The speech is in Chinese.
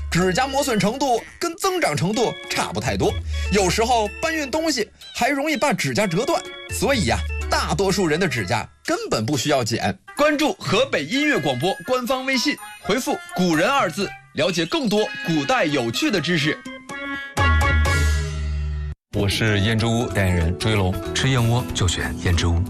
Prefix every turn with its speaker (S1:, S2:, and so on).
S1: 指甲磨损程度跟增长程度差不太多，有时候搬运东西还容易把指甲折断，所以大多数人的指甲根本不需要剪。关注河北音乐广播官方微信，回复“古人”2字，了解更多古代有趣的知识。
S2: 我是燕之屋代言人追龙，
S3: 吃燕窝就选燕之屋。